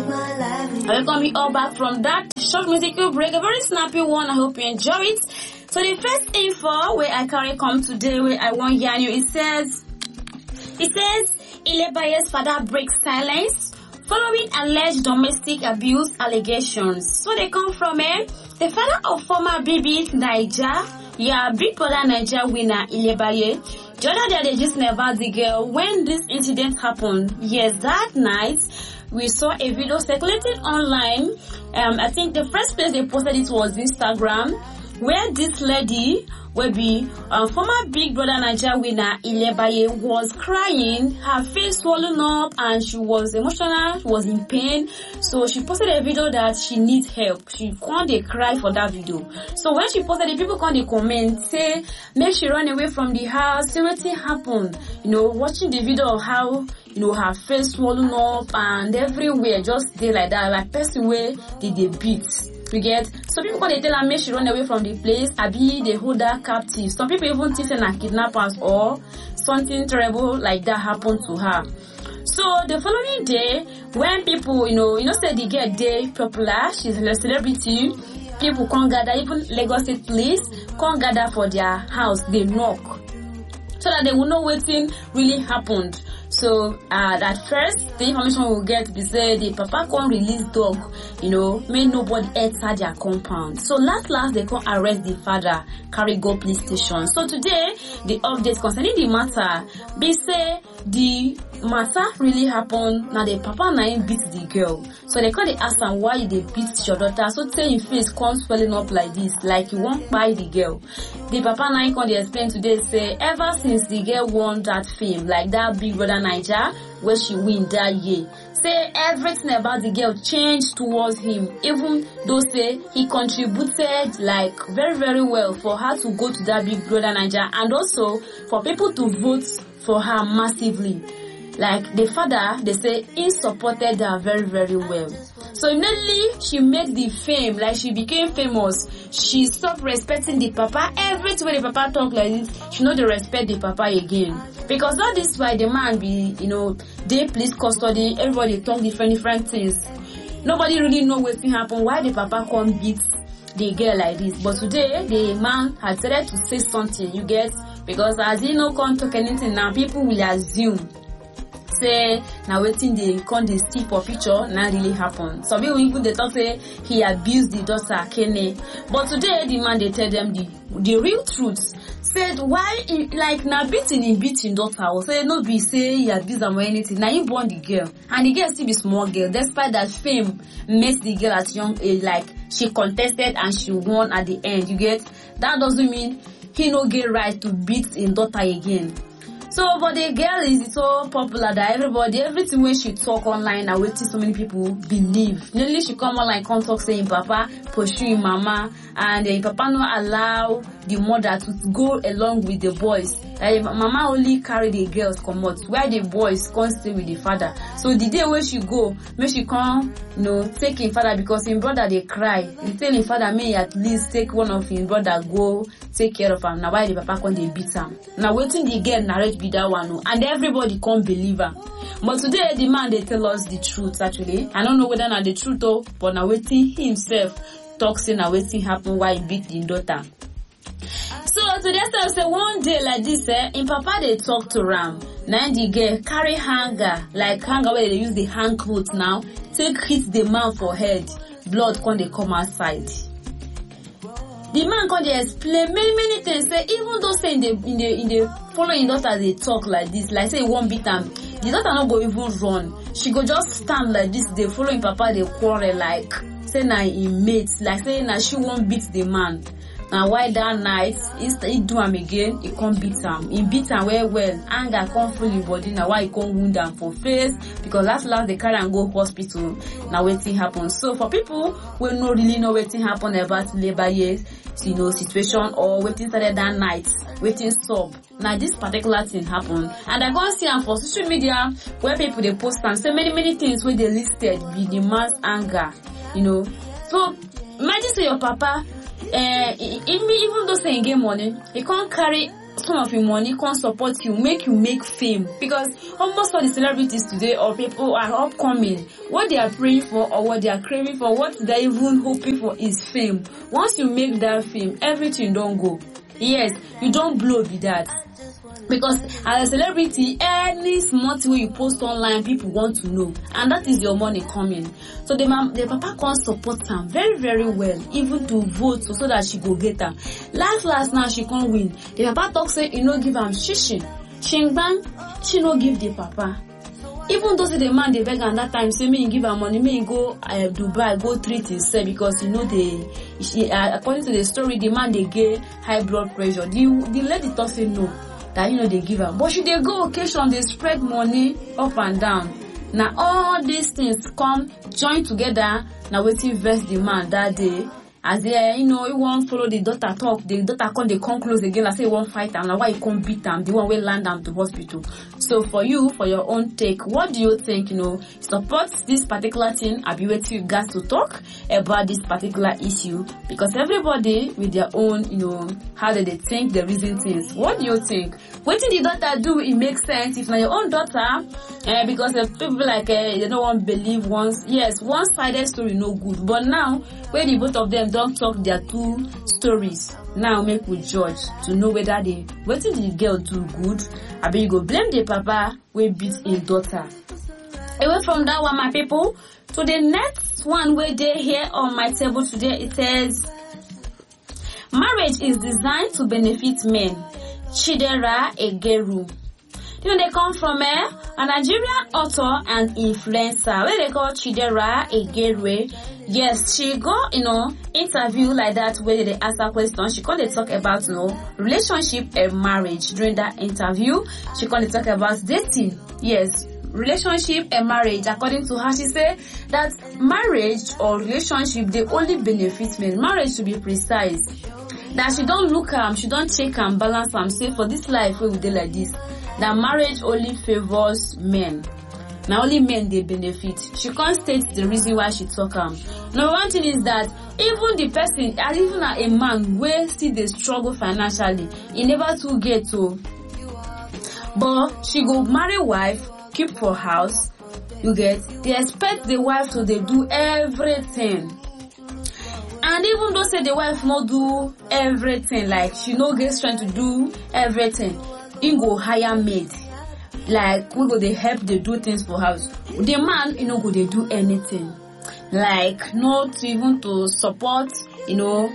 I welcome you all back from that short musical break, a very snappy one. I hope you enjoy it. So the first info where I carry come today, where I want yarn you, it says Ilebaye's father breaks silence following alleged domestic abuse allegations. So they come from the father of former BB Naija, Big Brother Naija winner Ilebaye. The other day they just never the girl when this incident happened. Yes, that night we saw a video circulating online. I think the first place they posted it was Instagram, where this lady will be former Big Brother Naija winner Ilebaye was crying, her face swollen up, and she was emotional, she was in pain. So she posted a video that she needs help. She can't cry for that video. So when she posted it, people can't comment, say make she run away from the house, see what happened. Watching the video of how her face swollen up and everywhere, just there like that, like person where they beat. You get? So people when they tell her make she run away from the place, abi they hold her captive. Some people even think her kidnappers or something terrible like that happened to her. So the following day, when people, say the girl day popular, she's a celebrity, people can't gather, even Lagos State Police can't gather for their house, they knock. So that they will know what thing really happened. So at first, the information we'll get is say the papa can't release dog, may nobody enter their compound. So last they can't arrest the father, carry go police station. So today, the update concerning the matter, they say the matter really happened. Now the papa nine beat the girl. So they can't ask them why they beat your daughter. So tell your face can't swelling up like this, like you won't buy the girl. The papa nine can't explain today, say ever since the girl won that fame, like that Big Brother Naija, where she win that year, say everything about the girl changed towards him, even though say he contributed like very, very well for her to go to that Big Brother Naija, and also for people to vote for her massively. Like the father, they say he supported her very, very well. So immediately she made the fame, like she became famous. She stopped respecting the papa. Every time the papa talk like this, she know they respect the papa again. Because that is why the man be, they police custody, everybody talk different things. Nobody really know what's happen, why the papa can't beat the girl like this. But today, the man had started to say something, you get? Because as he no can't talk anything now, people will assume. Say now waiting they can't see for picture now really happen. Some people even they talk say he abused the daughter Kenny. But today the man they tell them the real truth. Said why he, like now beating daughter or say no be say he abused them or anything. Now he born the girl and the girl still be small girl. Despite that fame makes the girl at young age, like she contested and she won at the end. You get? That doesn't mean he no get right to beat his daughter again. So, but the girl is so popular that everything when she talk online and waiting so many people believe. Nearly she come online, come talk saying Papa pursuing Mama, and Papa not allow the mother to go along with the boys. Mama only carry the girls come out, where the boys can't stay with the father. So the day when she go, may she come, take his father because his brother they cry. He tell his father may at least take one of his brother go take care of him. Now why the papa can't they beat him? Now waiting the girl narrate be that one, and everybody can't believe her. But today the man they tell us the truth actually. I don't know whether not the truth though, but now waiting himself talks in now waiting happen why he beat the daughter. So today I say one day like this, in papa they talk to Ram. Now the girl carry hanger, like hanger where they use the hang clothes now, take hit the man for head, blood can they come outside. The man can they explain many things. Say even though say in the following daughter they talk like this, like say it won't beat them. The daughter not go even run. She go just stand like this. They following papa they quarrel like say na in mates, like say na she won't beat the man. Now why that night he do him again, he can't beat him. He beat him well. Anger can't full his body. Now why he can't wound him for face? Because last they carry and go hospital. Now waiting happen. So for people who no really know waiting happen about labor years, situation or waiting started that night, waiting stop. Now this particular thing happened, and I go see for social media where people they post and say many things where they listed with the man's anger, So imagine say your papa. Even though saying game money, he can't carry some of your money can support you make fame, because almost all the celebrities today or people are upcoming, what they are praying for or what they are craving for, what they're even hoping for is fame. Once you make that fame, everything don't go. Yes, you don't blow with that. Because as a celebrity, any small thing you post online, people want to know, and that is your money coming. So the papa can't support her very, very well, even to vote so that she go get her. Last now she can't win. The papa talk say you know give am shishi, shingbang, she no give the papa. Even though the man they beg at that time say me give her money, me go Dubai, go treat himself, because you know according to the story, the man they get high blood pressure. The lady talk say no, that you know they give her, but she they go occasion, they spread money up and down. Now all these things come join together. Now waiting verse the man that day. As they, you know, he won't follow the daughter talk. The daughter come close again. I say he won't fight him. Now why he can't beat them? The one will land them to hospital. So for you, for your own take, what do you think? You know, support this particular thing? I'll be waiting you guys to talk about this particular issue, because everybody with their own, you know, how do they think, they reason things. What do you think? What did the daughter do? It makes sense. If not your own daughter, because people like they don't want to believe once. Yes, one-sided story no good. But now, when the both of them don't talk their two stories, now make we judge to know whether what did the girl do good? I bet you go blame the papa we beat his daughter. Away from that one, my people, to the next one where they here on my table today, it says marriage is designed to benefit men. Chidera Egeru. You know, they come from a Nigerian author and influencer where they call Chidera Egeru. Yes, she go, you know, interview like that where they ask her question. She can't talk about, you know, relationship and marriage. During that interview, she can't talk about dating. Yes, relationship and marriage. According to her, she said that marriage or relationship, they only benefit men. Marriage, to be precise, that she don't look she don't check and balance say for this life we do like this, that marriage only favors men. Now only men they benefit. She can't state the reason why she talk Now one thing is that even the person, and even a man where still they struggle financially, he never to get to, but she go marry wife, keep for house, you get, they expect the wife to they do everything. And even though say the wife not do everything, like she no get strength to do everything, he go hire maid. Like we go they help they do things for house. The man, you know, go they do anything. Like not even to support, you know,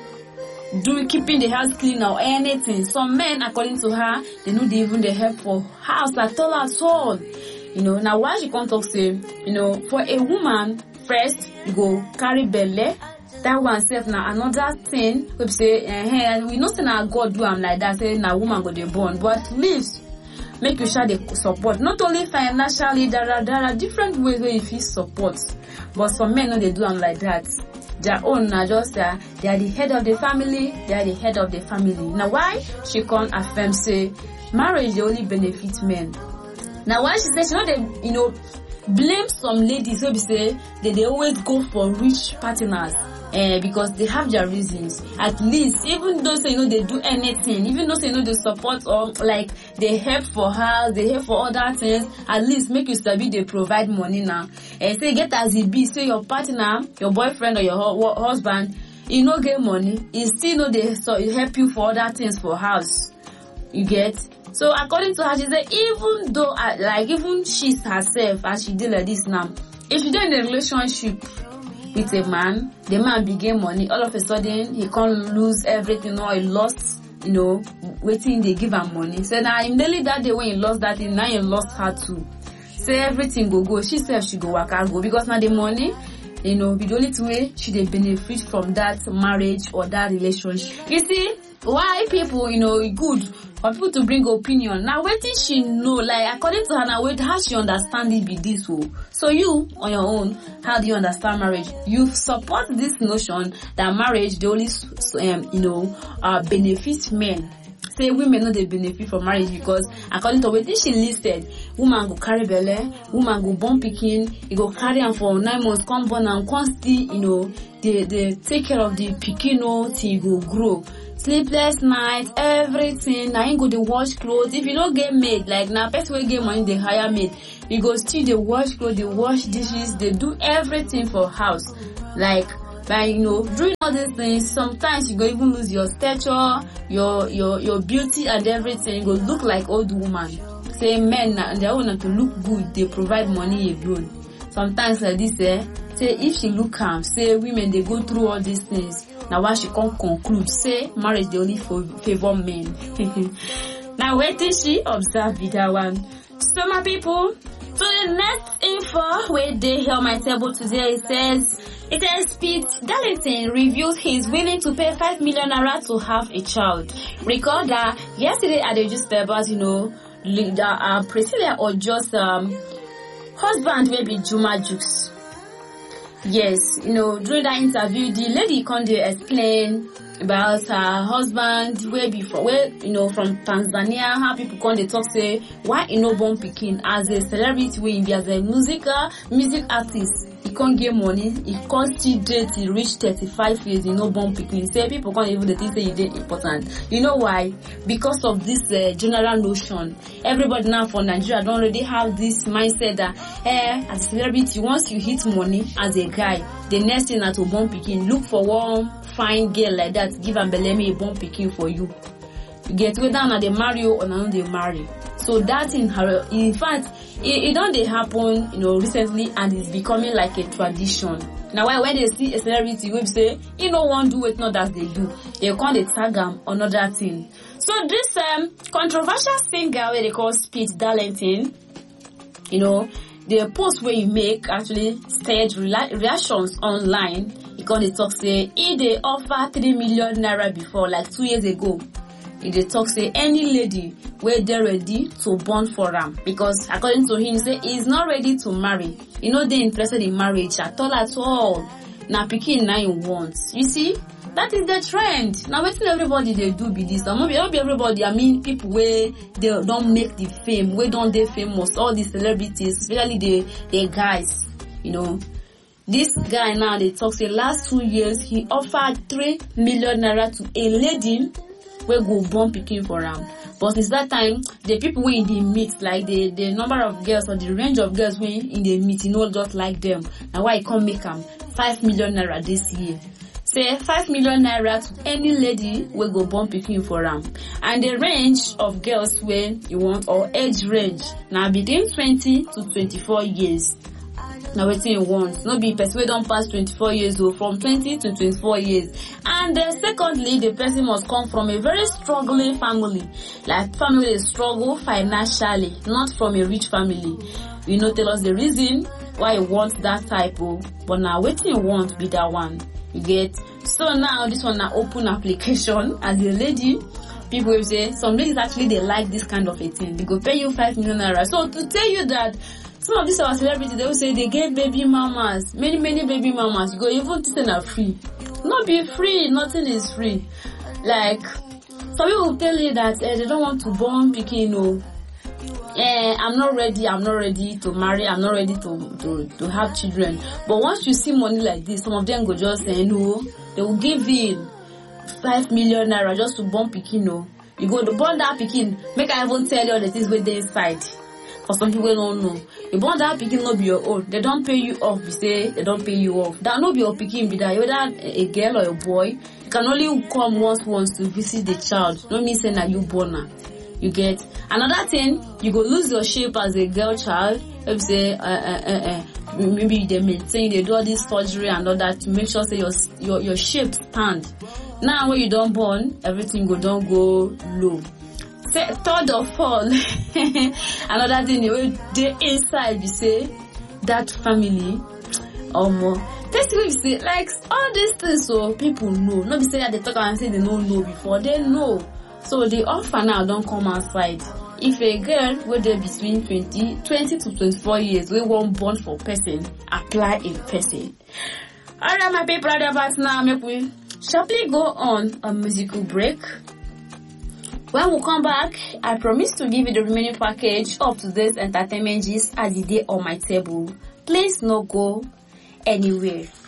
keeping the house clean or anything. Some men, according to her, they know they even they help for house at all. You know, now why she can't talk say, you know, for a woman, first you go carry belly. That one self now another thing we say we know say now God do am like that, say now woman go dey born, but at least make you share the support, not only financially. There are different ways where you feel support, but some men know they do am like that. Their own now just they are the head of the family, they are the head of the family. Now why she can't affirm say marriage they only benefit men? Now why she say she know they, you know, blame some ladies who be say they always go for rich partners. Because they have their reasons. At least, even though say, you know, they do anything, even though say, you know, they support or like they help for house, they help for other things, at least make you sabi they provide money now. Say get as it be, say your partner, your boyfriend or your husband, you know get money, he still know they help you for other things for house. You get? So according to her, she said even though even she herself as she did like this now, if you don't in a relationship with a man, the man begin money, all of a sudden he can't lose everything, or he lost, you know, waiting they give him money. So now immediately that day when he lost that thing, now he lost her too. Say everything go. She said she go work and go, because now the money, you know, the only way she they benefit from that marriage or that relationship. You see why people, you know, good for people to bring opinion. Now waiting she know, like according to her now, wait how she understand it be this way. So you on your own, how do you understand marriage? You support this notion that marriage they only you know benefits men. Say women know they benefit from marriage because according to what she listed, woman go carry belly, woman go born pikin, he go carry am for 9 months, come born and come still, you know, they take care of the pikin till he go grow. sleepless night, everything. Now you go to wash clothes. If you don't get maid, like now person will get money, they hire maid. You go still they wash clothes, they wash dishes, they do everything for house. Like doing all these things, sometimes you go even lose your stature, your beauty and everything. You go look like old woman. Say men they want to look good, they provide money alone. Sometimes like this, say if she look calm, say women they go through all these things. Now why she can't conclude, say marriage they only favor men. Now where did she observe with that one? So my people, so the next info where they hear on my table today, it says Pete Darlington reveals he's willing to pay 5 million naira to have a child. Recall that yesterday at the newspapers, Priscilla Ojo's husband will be Juma Jukes. Yes, during that interview, the lady Konde explained about her husband from Tanzania, how people come talk say why born pikin as a celebrity way as a music artist. He can't get money, he can't still date, he reach 35 years, born pikin. Say people can't even think say it important. You know why? Because of this general notion. Everybody now for Nigeria don't already have this mindset that as a celebrity, once you hit money as a guy, the next thing that to born pikin, look for one fine girl like that, give and beleme a born pikin for you. You get whether now they marry or not they marry. So that in fact, it don't they happen, recently, and it's becoming like a tradition. Now, when they see a celebrity, we say, one do it, not that they do. They call it tag them another thing. So this controversial singer, where they call Pete Darlington, the post where you make actually stage reactions online. You can talk say, they offer 3 million naira before, like 2 years ago. They talk say any lady where they're ready to born for him, because according to him, say he's not ready to marry. They're interested in marriage at all. Now picking 9 wants. You see, that is the trend. Now waiting everybody they do be this. Not be everybody. I mean people where they don't make the fame, where don't they famous, all these celebrities, especially the guys. This guy now they talk say last 2 years he offered 3 million naira to a lady where go born picking for him. But it's that time the people we in the meet, like the number of girls or the range of girls we in the meet, just like them. Now why I can't make them 5 million naira this year. Say 5 million naira to any lady will go born picking for him. And the range of girls where you want, or age range, now between 20 to 24 years. Now what you want, not be person don't pass 24 years old, from 20 to 24 years. And secondly, the person must come from a very struggling family, like family struggle financially, not from a rich family. Tell us the reason why you want that type of, but now what you want be that one. You get? So now this one now open application as a lady. People will say some ladies actually they like this kind of a thing. They go pay you 5 million naira. So to tell you that some of these our celebrities, they will say they get baby mamas, many baby mamas. You go even to send a free. Not be free, nothing is free. Like some people will tell you that they don't want to born pikin. I'm not ready to marry, I'm not ready to have children. But once you see money like this, some of them go just say no, they will give in 5 million naira just to born pikin. You go to born that pikin, make I even tell you all the things where they inside. For some people don't know. You born that pikin no be your own. They don't pay you off. You say they don't pay you off. That no be your pikin be that whether a girl or a boy. You can only come once to visit the child. No mean say that you born her. You get? Another thing, you go lose your shape as a girl child. If you say maybe they maintain, they do all this surgery and all that to make sure say your shape stand. Now when you don't born, everything don't go low. Third of all, another thing they inside you say that family basically you say like all these things so people know. Not be say that they talk and say they don't know before, they know. So the offer now don't come outside. If a girl where they between 20 to 24 years we won't born for person, apply in person. Alright my people, about now make we sharply go on a musical break. When we come back, I promise to give you the remaining package of today's entertainment gist as the day on my table. Please no go anywhere.